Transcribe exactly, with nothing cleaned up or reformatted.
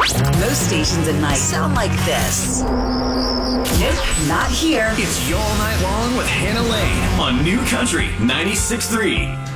Most stations at night sound like this. Nope, not here. It's Y'all Night Long with Hannah Lane on New Country ninety-six point three.